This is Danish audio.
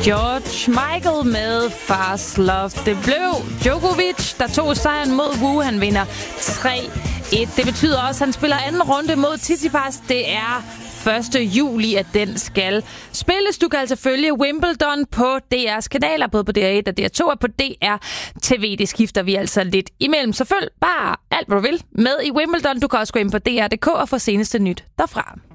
George Michael med Fast Love. Det blev Djokovic, der tog sejren mod Wu. Han vinder 3-1. Det betyder også, at han spiller anden runde mod Tsitsipas. Det er 1. juli, at den skal spilles. Du kan altså følge Wimbledon på DR's kanaler, både på DR1 og DR2 og på DR TV. Det skifter vi altså lidt imellem. Så følg bare alt, hvad du vil med i Wimbledon. Du kan også gå ind på DR.dk og få seneste nyt derfra.